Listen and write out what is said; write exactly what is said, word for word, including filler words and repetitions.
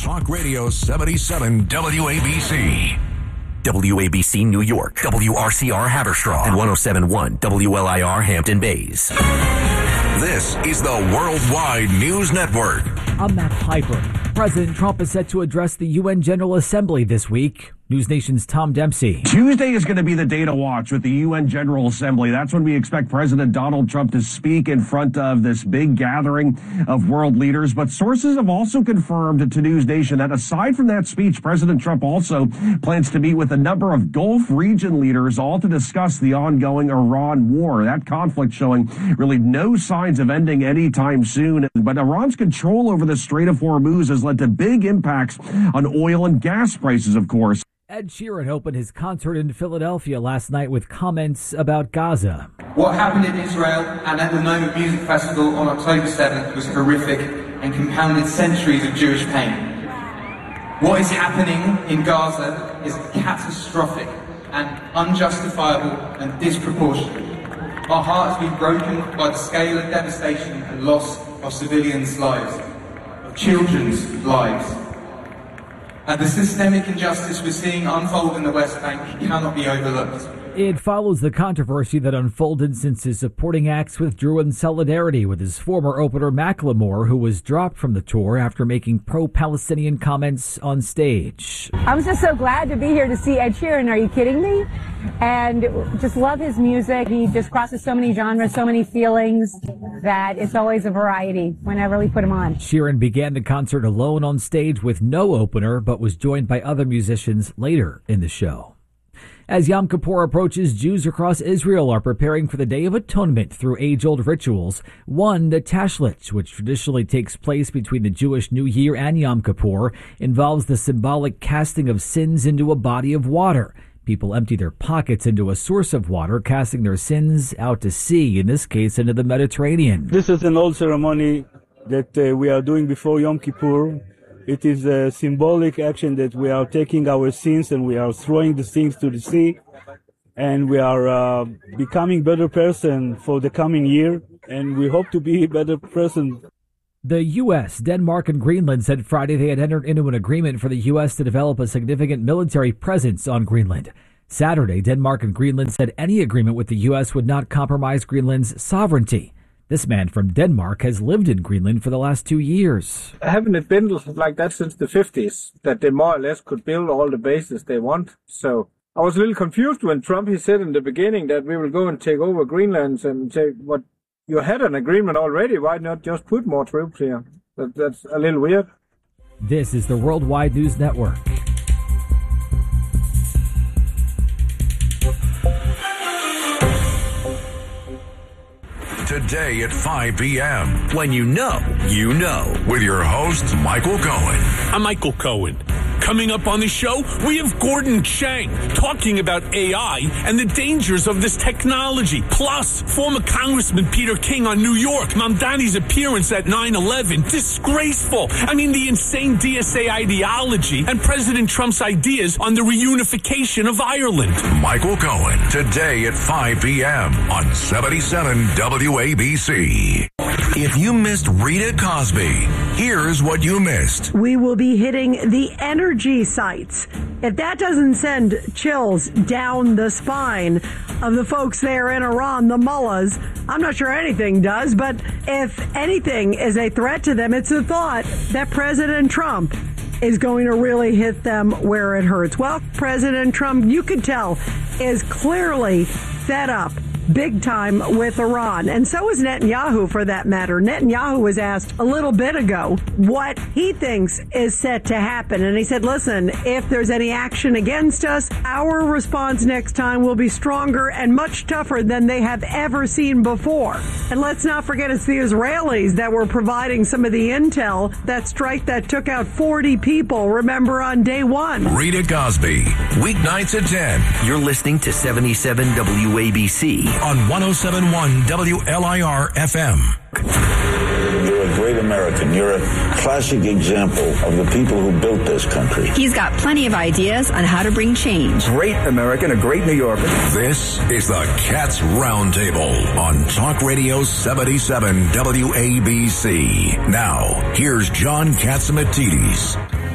Talk Radio seventy-seven W A B C. W A B C New York, W R C R Haverstraw, and one oh seven point one W L I R Hampton Bays. This is the Worldwide News Network. I'm Matt Piper. President Trump is set to address the U N General Assembly this week. News Nation's Tom Dempsey. Tuesday is going to be the day to watch with the U N General Assembly. That's when we expect President Donald Trump to speak in front of this big gathering of world leaders. But sources have also confirmed to News Nation that aside from that speech, President Trump also plans to meet with a number of Gulf region leaders, all to discuss the ongoing Iran war. That conflict showing really no signs of ending anytime soon. But Iran's control over the Strait of Hormuz has led to big impacts on oil and gas prices, of course. Ed Sheeran opened his concert in Philadelphia last night with comments about Gaza. What happened in Israel and at the Noma Music Festival on October seventh was horrific and compounded centuries of Jewish pain. What is happening in Gaza is catastrophic and unjustifiable and disproportionate. Our hearts have been broken by the scale of devastation and loss of civilians' lives, of children's lives. And the systemic injustice we're seeing unfold in the West Bank cannot be overlooked. It follows the controversy that unfolded since his supporting acts withdrew in solidarity with his former opener Macklemore, who was dropped from the tour after making pro-Palestinian comments on stage. I was just so glad to be here to see Ed Sheeran. Are you kidding me? And just love his music. He just crosses so many genres, so many feelings, that it's always a variety whenever we put him on. Sheeran began the concert alone on stage with no opener, but was joined by other musicians later in the show. As Yom Kippur approaches, Jews across Israel are preparing for the Day of Atonement through age-old rituals. One, the Tashlich, which traditionally takes place between the Jewish New Year and Yom Kippur, involves the symbolic casting of sins into a body of water. People empty their pockets into a source of water, casting their sins out to sea, in this case into the Mediterranean. This is an old ceremony that uh, we are doing before Yom Kippur. It is a symbolic action that we are taking our sins and we are throwing the sins to the sea, and we are uh, becoming better person for the coming year, and we hope to be a better person. The U S, Denmark, and Greenland said Friday they had entered into an agreement for the U S to develop a significant military presence on Greenland. Saturday, Denmark and Greenland said any agreement with the U S would not compromise Greenland's sovereignty. This man from Denmark has lived in Greenland for the last two years. Haven't it been like that since the fifties, that they more or less could build all the bases they want? So I was a little confused when Trump, he said in the beginning that we will go and take over Greenland and say, what, you had an agreement already, why not just put more troops here? That, that's a little weird. This is the Worldwide News Network. Today at five p.m. When you know, you know. With your host, Michael Cohen. I'm Michael Cohen. Coming up on the show, we have Gordon Chang talking about A I and the dangers of this technology. Plus, former Congressman Peter King on New York, Mamdani's appearance at nine eleven. Disgraceful. I mean, the insane D S A ideology and President Trump's ideas on the reunification of Ireland. Michael Cohen, today at five p.m. on seventy-seven W A B C. If you missed Rita Cosby, here's what you missed. We will be hitting the energy sites. If that doesn't send chills down the spine of the folks there in Iran, the mullahs, I'm not sure anything does, but if anything is a threat to them, it's the thought that President Trump is going to really hit them where it hurts. Well, President Trump, you could tell, is clearly fed up big time with Iran. And so is Netanyahu, for that matter. Netanyahu was asked a little bit ago what he thinks is set to happen. And he said, listen, if there's any action against us, our response next time will be stronger and much tougher than they have ever seen before. And let's not forget, it's the Israelis that were providing some of the intel, that strike that took out forty people, remember, on day one. Rita Cosby, weeknights at ten. You're listening to seventy-seven W A B C. On one oh seven point one W L I R F M. You're a great American. You're a classic example of the people who built this country. He's got plenty of ideas on how to bring change. Great American, a great New Yorker. This is the Cats Roundtable on Talk Radio seventy-seven W A B C. Now, here's John Catsimatidis.